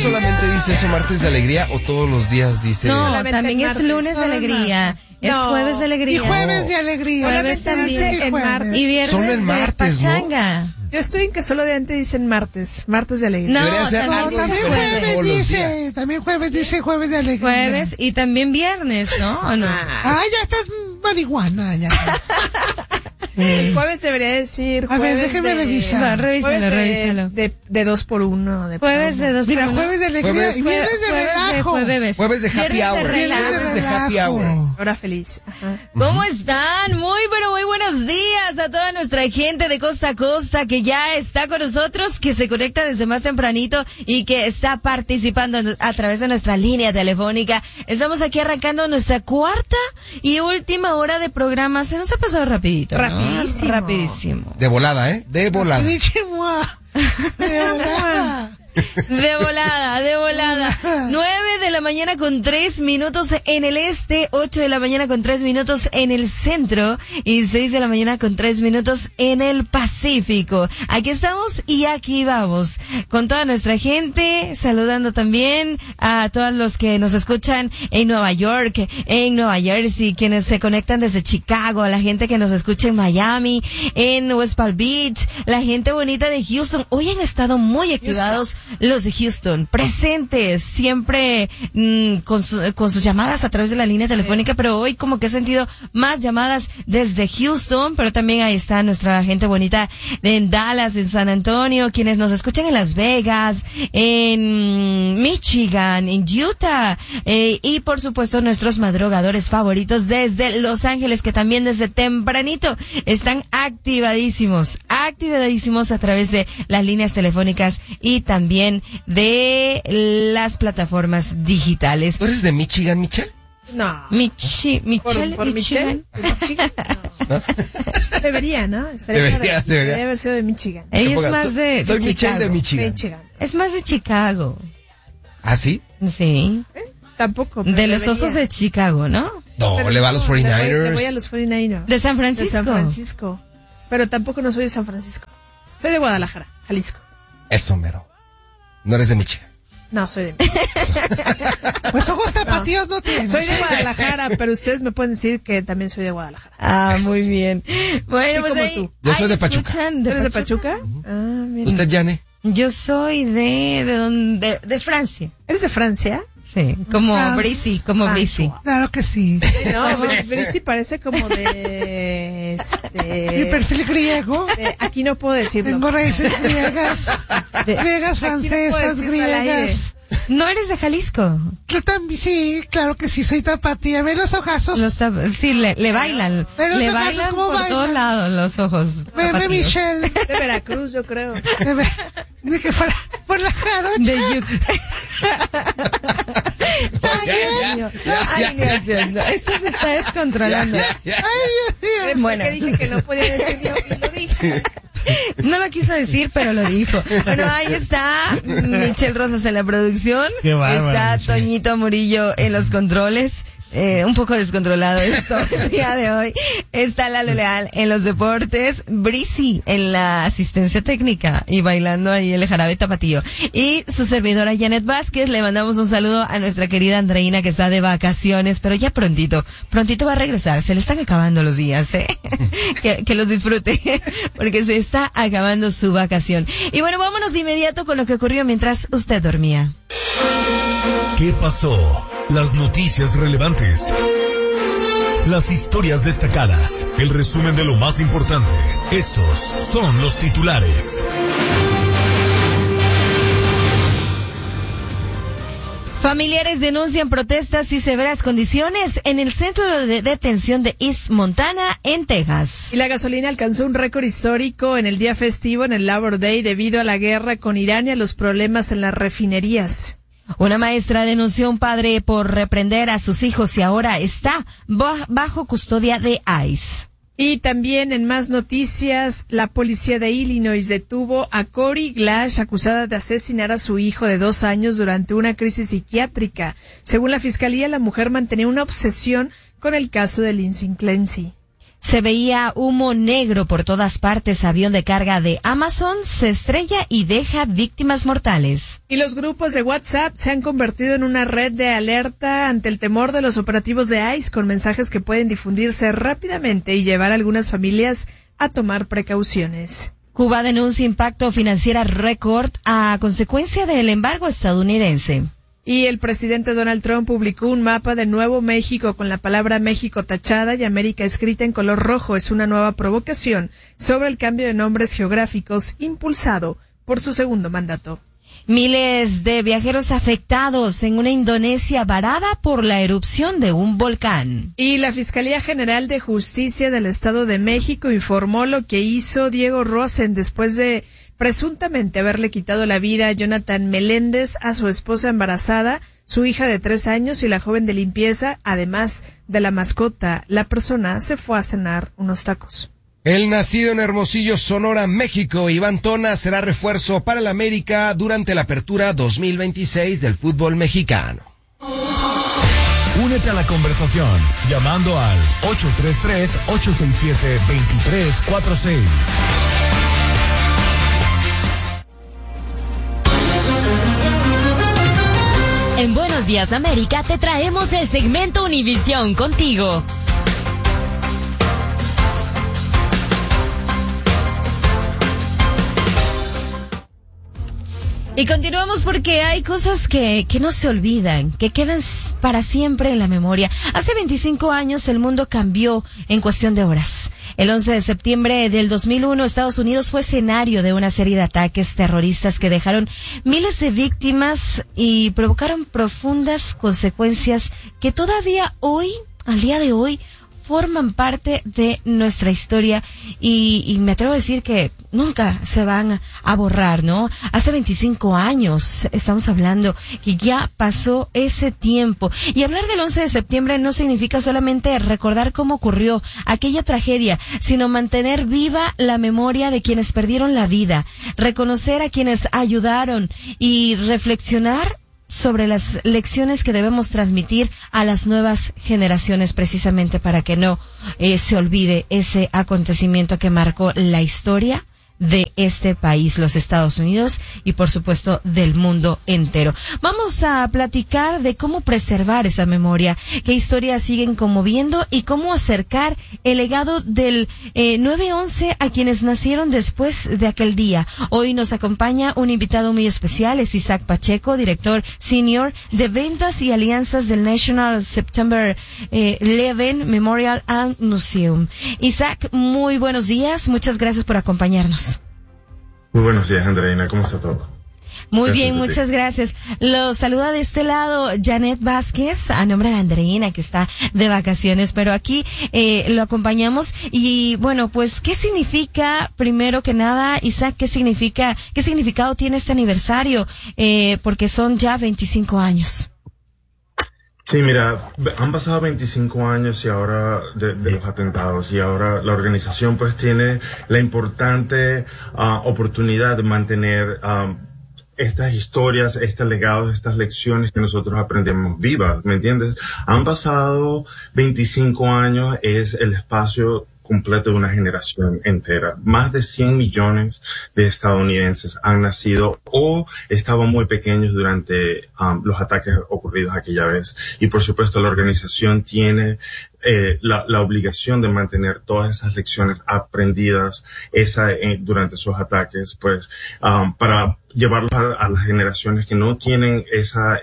solamente dice eso martes de alegría o todos los días dice? No, también es lunes de alegría. Es jueves de alegría. Y jueves de alegría. Jueves también en martes. Y viernes solo en martes, de pachanga. ¿No? Yo estoy en que solo de antes dicen martes de alegría. No, Debería ser también jueves dice, jueves de alegría. Jueves y también viernes, ¿no? ¿O no? Ya estás marihuana, ya. El jueves debería decir jueves. A ver, déjeme revisar. Revísalo. De 2x1. Jueves de 2x1. Mira, jueves de alegría y viernes de relajo. Jueves de happy hour. Jueves de happy hour. Hora feliz. Ajá. ¿Cómo están? Muy buenos días a toda nuestra gente de costa a costa que ya está con nosotros, que se conecta desde más tempranito y que está participando a través de nuestra línea telefónica. Estamos aquí arrancando nuestra cuarta y última hora de programa. Se nos ha pasado rapidito, ¿no? Rapidísimo. De volada, ¿eh? De volada. De volada. De volada. 9:03 a.m. en el este, 8:03 a.m. en el centro y 6:03 a.m. en el Pacífico. Aquí estamos y aquí vamos con toda nuestra gente, saludando también a todos los que nos escuchan en Nueva York, en Nueva Jersey, quienes se conectan desde Chicago, la gente que nos escucha en Miami, en West Palm Beach, la gente bonita de Houston. Hoy han estado muy activados los de Houston, presentes siempre con sus llamadas a través de la línea telefónica, pero hoy como que he sentido más llamadas desde Houston, pero también ahí está nuestra gente bonita en Dallas, en San Antonio, quienes nos escuchan en Las Vegas, en Michigan, en Utah, y por supuesto nuestros madrugadores favoritos desde Los Ángeles, que también desde tempranito están activadísimos a través de las líneas telefónicas y también de las plataformas digitales. ¿Tú eres de Michigan, Michelle? No. Michelle. ¿Por Michelle? ¿No? Debería, ¿no? Debería haber sido de Michigan. Ella es más de Soy Michelle Chicago. de Michigan. Es más de Chicago. ¿Ah, sí? Sí. Tampoco. De los Osos de Chicago, ¿no? No, pero le va a los 49ers. Le voy a los 49ers. De San Francisco. De San Francisco. Pero tampoco no soy de San Francisco. Soy de Guadalajara, Jalisco. Eso, mero. No eres de Michigan. No, soy de Michigan. Pues ojos tapatíos no tienes. Soy de Guadalajara, pero ustedes me pueden decir que también soy de Guadalajara. Ah, muy bien. Bueno, así pues como ahí, tú. Yo soy de Pachuca. ¿Tú eres de Pachuca? Ah, mira. ¿Usted, Yane? Yo soy de Francia. ¿Eres de Francia? Sí, como Brisi, Claro que sí. No, Brisi parece como de Mi perfil griego. aquí no puedo decirlo. Tengo raíces griegas, francesas, griegas. ¿No eres de Jalisco? Yo también, sí, claro que sí, soy tapatía. Ve los ojazos. Sí, le bailan. Pero Le los ojazos, bailan ¿cómo por bailan? todos lados los ojos. Ve, tapatíos. Michelle. De Veracruz, yo creo. De que fuera por la jarocha. De Ay, Dios mío. Esto se está descontrolando. Ay, Dios mío. Bueno. Que dije que no podía decirlo y lo dije. No lo quiso decir, pero lo dijo. Bueno, ahí está Michelle Rosas en la producción. Qué bárbaro, está Michelle. Toñito Murillo en los controles. Un poco descontrolado esto el día de hoy. Está Lalo Leal en los deportes, Brisi en la asistencia técnica y bailando ahí el jarabe tapatío. Y su servidora Janet Vázquez, le mandamos un saludo a nuestra querida Andreina que está de vacaciones, pero ya prontito va a regresar. Se le están acabando los días, que los disfrute, porque se está acabando su vacación. Y bueno, vámonos de inmediato con lo que ocurrió mientras usted dormía. ¿Qué pasó? Las noticias relevantes. Las historias destacadas. El resumen de lo más importante. Estos son los titulares. Familiares denuncian protestas y severas condiciones en el centro de detención de East Montana, en Texas. Y la gasolina alcanzó un récord histórico en el día festivo, en el Labor Day, debido a la guerra con Irán y a los problemas en las refinerías. Una maestra denunció a un padre por reprender a sus hijos y ahora está bajo custodia de ICE. Y también en más noticias, la policía de Illinois detuvo a Corey Glash, acusada de asesinar a su hijo de 2 años durante una crisis psiquiátrica. Según la fiscalía, la mujer mantenía una obsesión con el caso de Lindsay Clancy. Se veía humo negro por todas partes. Avión de carga de Amazon se estrella y deja víctimas mortales. Y los grupos de WhatsApp se han convertido en una red de alerta ante el temor de los operativos de ICE, con mensajes que pueden difundirse rápidamente y llevar a algunas familias a tomar precauciones. Cuba denuncia impacto financiero récord a consecuencia del embargo estadounidense. Y el presidente Donald Trump publicó un mapa de Nuevo México con la palabra México tachada y América escrita en color rojo. Es una nueva provocación sobre el cambio de nombres geográficos impulsado por su segundo mandato. Miles de viajeros afectados en una Indonesia varada por la erupción de un volcán. Y la Fiscalía General de Justicia del Estado de México informó lo que hizo Diego Rosen después de presuntamente haberle quitado la vida a Jonathan Meléndez, a su esposa embarazada, su hija de 3 años y la joven de limpieza, además de la mascota. La persona se fue a cenar unos tacos. El nacido en Hermosillo, Sonora, México, Iván Tona, será refuerzo para el América durante la apertura 2026 del fútbol mexicano. Únete a la conversación llamando al 833-867-2346. En Buenos Días América te traemos el segmento Univisión contigo. Y continuamos porque hay cosas que no se olvidan, que quedan para siempre en la memoria. Hace 25 años el mundo cambió en cuestión de horas. El 11 de septiembre del 2001, Estados Unidos fue escenario de una serie de ataques terroristas que dejaron miles de víctimas y provocaron profundas consecuencias que todavía hoy, al día de hoy, forman parte de nuestra historia y me atrevo a decir que nunca se van a borrar, ¿no? Hace 25 años estamos hablando que ya pasó ese tiempo. Y hablar del 11 de septiembre no significa solamente recordar cómo ocurrió aquella tragedia, sino mantener viva la memoria de quienes perdieron la vida, reconocer a quienes ayudaron y reflexionar sobre las lecciones que debemos transmitir a las nuevas generaciones, precisamente para que no se olvide ese acontecimiento que marcó la historia de este país, los Estados Unidos, y por supuesto del mundo entero. Vamos a platicar de cómo preservar esa memoria, qué historias siguen conmoviendo y cómo acercar el legado del 9/11 a quienes nacieron después de aquel día. Hoy nos acompaña un invitado muy especial, es Isaac Pacheco, director senior de ventas y alianzas del National September 11 Memorial and Museum. Isaac, muy buenos días, muchas gracias por acompañarnos. Muy buenos días, Andreina. ¿Cómo está todo? Muy Gracias bien, muchas gracias. Los saluda de este lado Janet Vázquez, a nombre de Andreina, que está de vacaciones, pero aquí lo acompañamos. Y bueno, pues, ¿qué significa, primero que nada, Isaac, qué significado tiene este aniversario? Porque son ya 25 años. Sí, mira, han pasado 25 años y ahora de los atentados, y ahora la organización pues tiene la importante oportunidad de mantener estas historias, estos legados, estas lecciones que nosotros aprendemos vivas, ¿me entiendes? Han pasado 25 años, es el espacio completo de una generación entera. Más de 100 millones de estadounidenses han nacido o estaban muy pequeños durante los ataques ocurridos aquella vez. Y por supuesto la organización tiene la obligación de mantener todas esas lecciones aprendidas durante esos ataques, pues para llevarlos a las generaciones que no tienen esa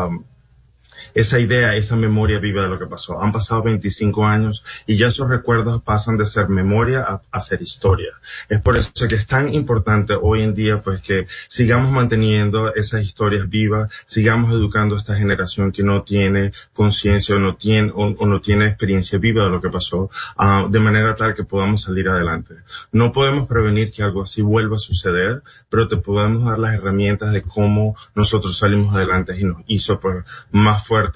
idea, esa memoria viva de lo que pasó. Han pasado 25 años y ya esos recuerdos pasan de ser memoria a ser historia. Es por eso que es tan importante hoy en día, pues, que sigamos manteniendo esas historias vivas, sigamos educando a esta generación que no tiene conciencia o no tiene experiencia viva de lo que pasó, de manera tal que podamos salir adelante. No podemos prevenir que algo así vuelva a suceder, pero te podemos dar las herramientas de cómo nosotros salimos adelante y nos hizo, pues, más fuertes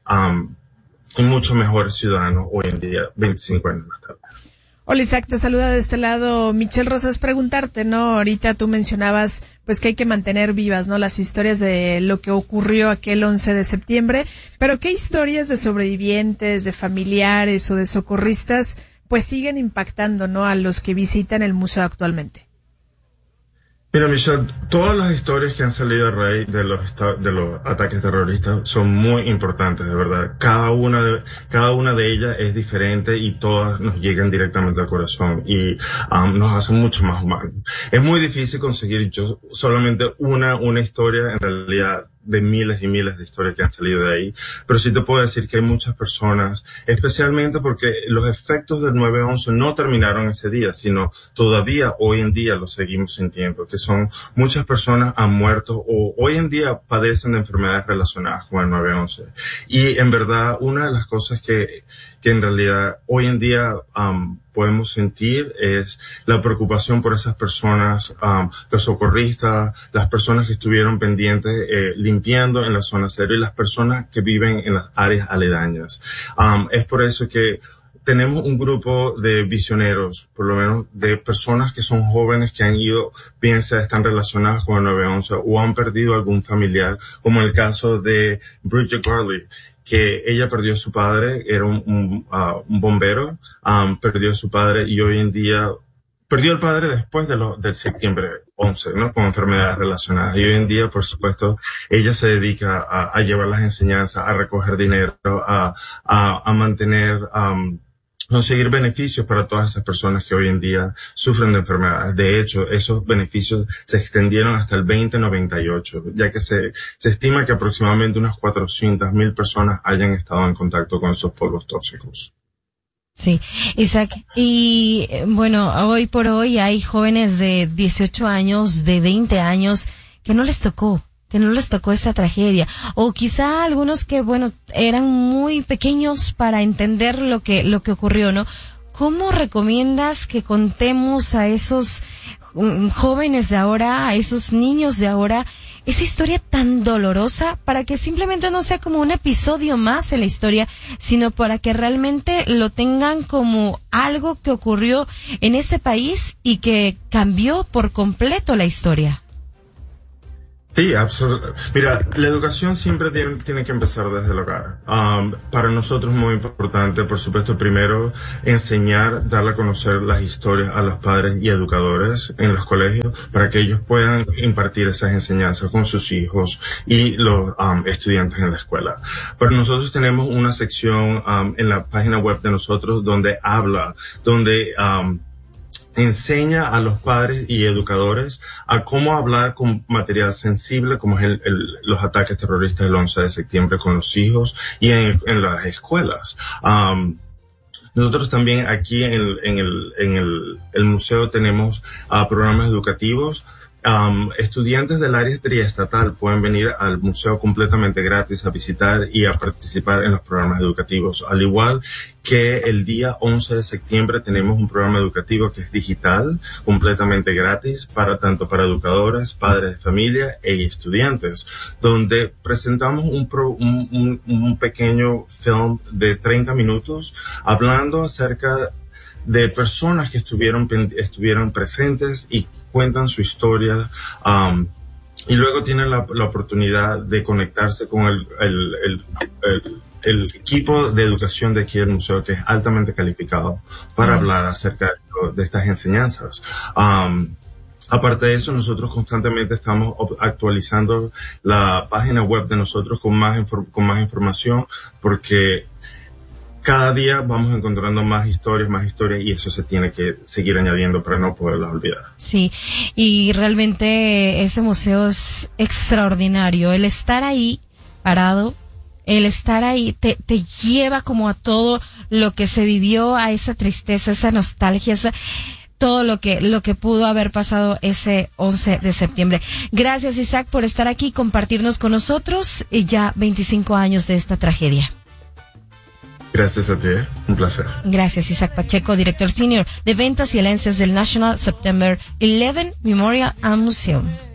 y mucho mejores ciudadanos hoy en día, 25 años más tarde. Hola Isaac, te saluda de este lado Michelle Rosas. Preguntarte, ¿no? Ahorita tú mencionabas pues que hay que mantener vivas, ¿no? Las historias de lo que ocurrió aquel 11 de septiembre, pero ¿qué historias de sobrevivientes, de familiares o de socorristas pues siguen impactando, ¿no?, a los que visitan el museo actualmente. Mira, Michelle, todas las historias que han salido a raíz de los ataques terroristas son muy importantes, de verdad. Cada una de ellas es diferente y todas nos llegan directamente al corazón y nos hacen mucho más humanos. Es muy difícil conseguir solamente una historia, en realidad, de miles y miles de historias que han salido de ahí, pero sí te puedo decir que hay muchas personas, especialmente porque los efectos del 9/11 no terminaron ese día, sino todavía hoy en día lo seguimos sintiendo, que son muchas personas han muerto o hoy en día padecen de enfermedades relacionadas con el 9/11. Y en verdad, una de las cosas que en realidad hoy en día podemos sentir es la preocupación por esas personas, los socorristas, las personas que estuvieron pendientes limpiando en la zona cero y las personas que viven en las áreas aledañas. Es por eso que tenemos un grupo de visioneros, por lo menos de personas que son jóvenes que han ido, bien sea están relacionadas con el 9/11 o han perdido algún familiar, como el caso de Bridget Garley, que ella perdió a su padre, era un bombero, perdió a su padre y hoy en día perdió al padre después del septiembre 11, ¿no? Con enfermedades relacionadas. Y hoy en día, por supuesto, ella se dedica a llevar las enseñanzas, a recoger dinero, a mantener, conseguir beneficios para todas esas personas que hoy en día sufren de enfermedades. De hecho, esos beneficios se extendieron hasta el 2098, ya que se estima que aproximadamente unas 400,000 personas hayan estado en contacto con esos polvos tóxicos. Sí, Isaac. Y bueno, hoy por hoy hay jóvenes de 18 años, de 20 años, que no les tocó esa tragedia. O quizá algunos que, bueno, eran muy pequeños para entender lo que ocurrió, ¿no? ¿Cómo recomiendas que contemos a esos jóvenes de ahora, a esos niños de ahora, esa historia tan dolorosa para que simplemente no sea como un episodio más en la historia, sino para que realmente lo tengan como algo que ocurrió en este país y que cambió por completo la historia? Sí, absolutamente. Mira, la educación siempre tiene que empezar desde el hogar. Para nosotros es muy importante, por supuesto, primero enseñar, darle a conocer las historias a los padres y educadores en los colegios para que ellos puedan impartir esas enseñanzas con sus hijos y los estudiantes en la escuela. Pero nosotros tenemos una sección en la página web de nosotros donde enseña a los padres y educadores a cómo hablar con material sensible como es los ataques terroristas del 11 de septiembre con los hijos y en las escuelas. Nosotros también aquí en el museo tenemos programas educativos. Estudiantes del área triestatal pueden venir al museo completamente gratis a visitar y a participar en los programas educativos. Al igual que el día 11 de septiembre tenemos un programa educativo que es digital, completamente gratis, tanto para educadores, padres de familia e estudiantes, donde presentamos un pequeño film de 30 minutos hablando acerca de personas que estuvieron presentes y cuentan su historia, y luego tienen la oportunidad de conectarse con el equipo de educación de aquí del museo, que es altamente calificado para hablar acerca de estas enseñanzas. Aparte de eso, nosotros constantemente estamos actualizando la página web de nosotros con más información, porque cada día vamos encontrando más historias y eso se tiene que seguir añadiendo para no poderlas olvidar. Sí, y realmente ese museo es extraordinario. El estar ahí parado, el estar ahí te lleva como a todo lo que se vivió, a esa tristeza, esa nostalgia, todo lo que pudo haber pasado ese 11 de septiembre. Gracias, Isaac, por estar aquí y compartirnos con nosotros ya 25 años de esta tragedia. Gracias a ti, un placer. Gracias, Isaac Pacheco, director senior de ventas y alianzas del National September 11 Memorial and Museum.